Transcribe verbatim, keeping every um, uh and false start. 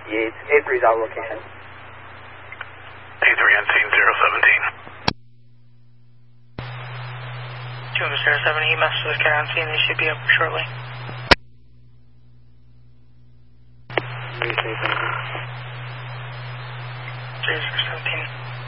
fifty-eight. A three is our location. A three on scene, zero seventeen. two zero seven, E M S to the car on scene, they should be up shortly. zero zero seventeen.